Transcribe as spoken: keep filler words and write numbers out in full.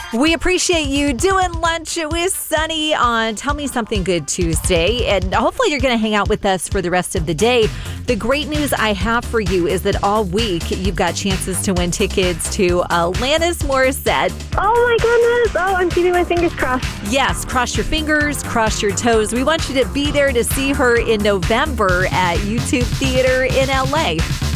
We appreciate you doing lunch with Sunny on Tell Me Something Good Tuesday. And hopefully you're going to hang out with us for the rest of the day. The great news I have for you is that all week you've got chances to win tickets to Alanis Morissette. Oh my goodness. Oh, I'm keeping my fingers crossed. Yes, cross your fingers, cross your toes. We want you to be there to see her in November at YouTube Theater in L A.